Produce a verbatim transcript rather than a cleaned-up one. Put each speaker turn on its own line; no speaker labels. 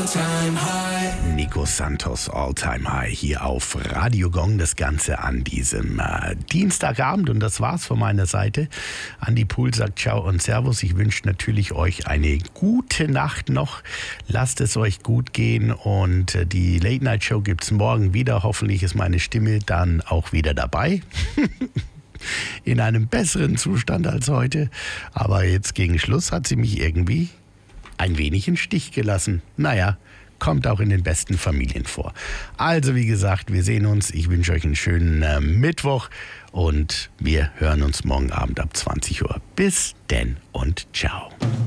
Nico Santos, All Time High, hier auf Radio Gong. Das Ganze an diesem äh, Dienstagabend. Und das war's von meiner Seite. Andi Pool sagt Ciao und Servus. Ich wünsche natürlich euch eine gute Nacht noch. Lasst es euch gut gehen. Und äh, die Late Night Show gibt's morgen wieder. Hoffentlich ist meine Stimme dann auch wieder dabei. In einem besseren Zustand als heute. Aber jetzt gegen Schluss hat sie mich irgendwie ein wenig im Stich gelassen. Naja, kommt auch in den besten Familien vor. Also wie gesagt, wir sehen uns. Ich wünsche euch einen schönen äh, Mittwoch und wir hören uns morgen Abend ab zwanzig Uhr. Bis denn und ciao.